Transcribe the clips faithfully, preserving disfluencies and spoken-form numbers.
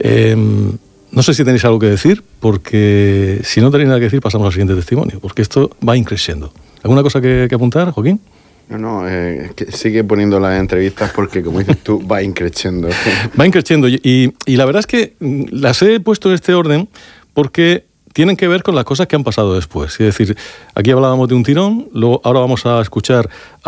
Eh, no sé si tenéis algo que decir, porque si no tenéis nada que decir pasamos al siguiente testimonio, porque esto va increciendo. ¿Alguna cosa que, que apuntar, Joaquín? No, no, eh, que sigue poniendo las entrevistas porque, como dices tú, va increciendo. Va increciendo y, y, y la verdad es que las he puesto en este orden porque tienen que ver con las cosas que han pasado después. Es decir, aquí hablábamos de un tirón, luego, ahora vamos a escuchar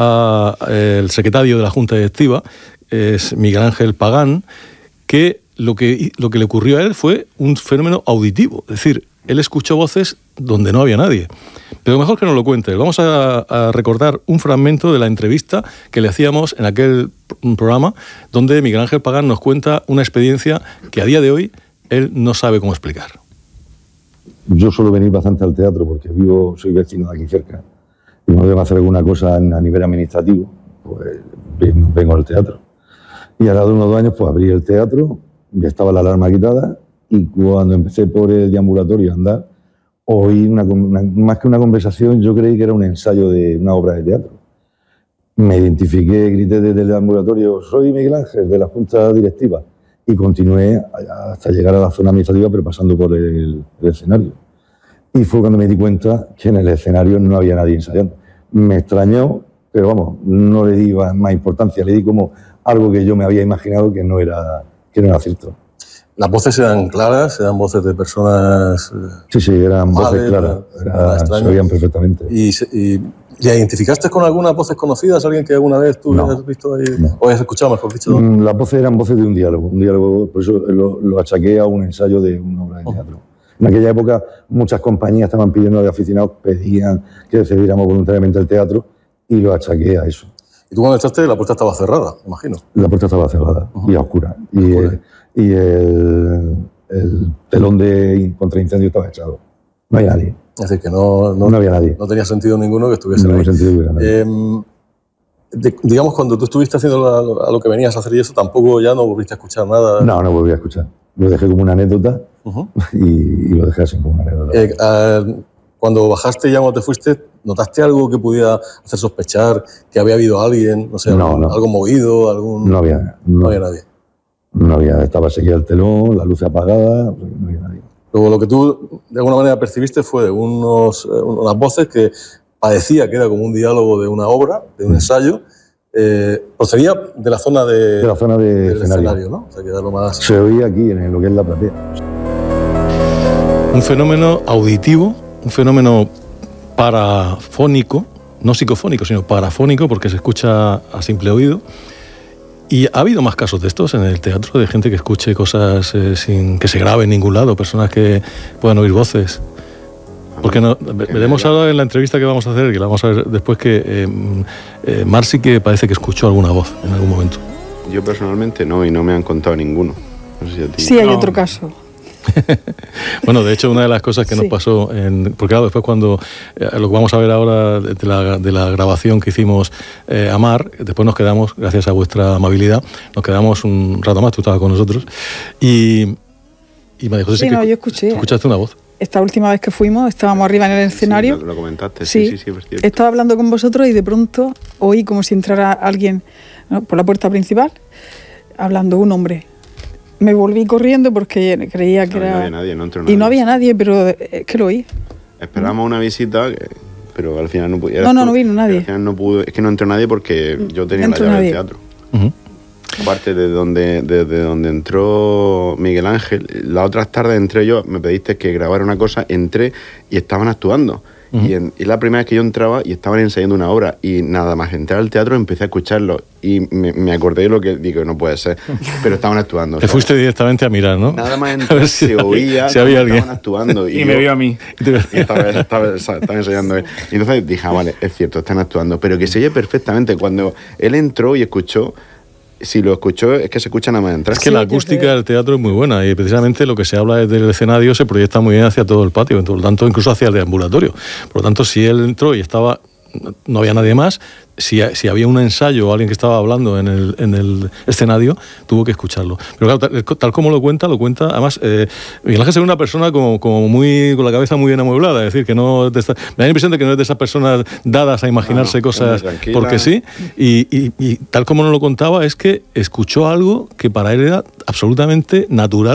al secretario de la Junta Directiva, es Miguel Ángel Pagán, que lo, que lo que le ocurrió a él fue un fenómeno auditivo. Es decir, él escuchó voces donde no había nadie. Pero mejor que nos lo cuente. Vamos a, a recordar un fragmento de la entrevista que le hacíamos en aquel programa donde Miguel Ángel Pagán nos cuenta una experiencia que a día de hoy él no sabe cómo explicar. Yo suelo venir bastante al teatro porque vivo, soy vecino de aquí cerca y cuando debo hacer alguna cosa a nivel administrativo, pues vengo al teatro. Y a la de unos dos años pues abrí el teatro, ya estaba la alarma quitada y cuando empecé por el deambulatorio a andar, oí una, una, más que una conversación, yo creí que era un ensayo de una obra de teatro. Me identifiqué, grité desde el ambulatorio, soy Miguel Ángel, de la Junta Directiva, y continué hasta llegar a la zona administrativa, pero pasando por el, el escenario. Y fue cuando me di cuenta que en el escenario no había nadie ensayando. Me extrañó, pero vamos, no le di más importancia, le di como algo que yo me había imaginado que no era, que no era cierto. ¿Las voces eran claras? ¿Eran voces de personas...? Sí, sí, eran voces claras, era, se oían perfectamente. ¿Y, y, ¿Y identificaste con algunas voces conocidas? ¿Alguien que alguna vez tú no, hayas visto ahí? No. ¿O hayas escuchado, mejor dicho? Las voces eran voces de un diálogo, un diálogo, por eso lo, lo achaqué a un ensayo de una obra de teatro. Oh. En aquella época muchas compañías estaban pidiendo de aficionados, pedían que cediéramos voluntariamente el teatro y lo achaqué a eso. ¿Y tú cuando entraste la puerta estaba cerrada, imagino? La puerta estaba cerrada uh-huh. y a oscura. Y, oscura. Eh, y el, el telón de contraincendio estaba echado. No había nadie. Es decir, que no, no, no había nadie. No tenía sentido ninguno que estuviese no ahí. No tenía sentido que nadie. Eh, de, digamos, cuando tú estuviste haciendo la, a lo que venías a hacer y eso, tampoco ya no volviste a escuchar nada. No, no volví a escuchar. Lo dejé como una anécdota uh-huh. y, y lo dejé así como una anécdota. Eh, eh, cuando bajaste ya cuando te fuiste, ¿notaste algo que pudiera hacer sospechar que había habido alguien? No sé, no, algún, no. algo movido, algún... No había. No, no había nadie. No había, estaba seguida el telón, la luz apagada, no había nadie. Luego lo que tú de alguna manera percibiste fue unos, unas voces que parecía que era como un diálogo de una obra, de un mm. ensayo, eh, procedía de la zona de, de la zona de del escenario, escenario, ¿no? O sea, que era lo más... Se oía aquí en lo que es la platea. Un fenómeno auditivo, un fenómeno parafónico, no psicofónico, sino parafónico, porque se escucha a simple oído. Y ha habido más casos de estos en el teatro, de gente que escuche cosas eh, sin que se grabe en ningún lado, personas que puedan oír voces. Porque no, veremos ahora en la entrevista que vamos a hacer, que la vamos a ver después, que eh, eh, Mar sí que parece que escuchó alguna voz en algún momento. Yo personalmente no, y no me han contado ninguno. No sé si a ti. Sí, hay no. otro caso. Bueno, de hecho, una de las cosas que sí. nos pasó, en, porque claro, después cuando eh, lo que vamos a ver ahora de la, de la grabación que hicimos eh, a Mar, después nos quedamos, gracias a vuestra amabilidad, nos quedamos un rato más, tú estabas con nosotros, y, y María José, sí, no, yo escuché. ¿Escuchaste una voz? Esta última vez que fuimos, estábamos arriba en el escenario. Sí, lo, lo comentaste, sí, sí, sí, sí, es cierto. Estaba hablando con vosotros y de pronto oí como si entrara alguien, ¿no?, por la puerta principal, hablando, un hombre. Me volví corriendo porque creía que no, era... No había nadie, no entró nadie. Y no había nadie, pero es que lo oí. Esperábamos ¿no? una visita, pero al final no pude. No, no, no vino nadie. Al final no pude, es que no entró nadie porque yo tenía la llave nadie. del teatro. Uh-huh. Aparte de donde, de, de donde entró Miguel Ángel, las otras tardes entré yo, me pediste que grabara una cosa, entré y estaban actuando. Uh-huh. Y, en, y la primera vez que yo entraba y estaban ensayando una obra y nada más entrar al teatro empecé a escucharlo y me, me acordé de lo que digo, no puede ser, pero estaban actuando. Te fuiste directamente a mirar, ¿no? Nada más entrar, si se oía, si había alguien. Estaban actuando. Y, y yo, me vio a mí. Y estaba, estaba, estaba ensayando él. Y entonces dije, ah, vale, es cierto, están actuando, pero que se oye perfectamente. Cuando él entró y escuchó, si lo escuchó, es que se escucha nada más entrar. Es que sí, la acústica del teatro es muy buena y precisamente lo que se habla desde el escenario se proyecta muy bien hacia todo el patio, por lo tanto, incluso hacia el deambulatorio. Por lo tanto, si él entró y estaba, no había nadie más, si, si había un ensayo o alguien que estaba hablando en el, en el escenario, tuvo que escucharlo. Pero claro, tal, tal como lo cuenta, lo cuenta, además, eh, Miguel Ángel es una persona como, como muy, con la cabeza muy bien amueblada, es decir, que no, de esta, me da la impresión de que no es de esas personas dadas a imaginarse no, no, cosas porque sí, y, y, y tal como nos lo contaba, es que escuchó algo que para él era absolutamente natural.